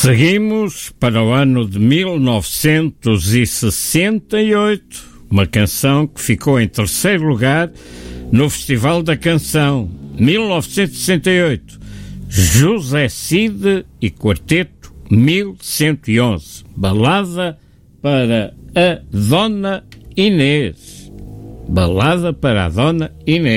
Seguimos para o ano de 1968, uma canção que ficou em terceiro lugar no Festival da Canção, 1968, José Cid e Quarteto 1111, balada para a Dona Inês. Balada para a Dona Inês.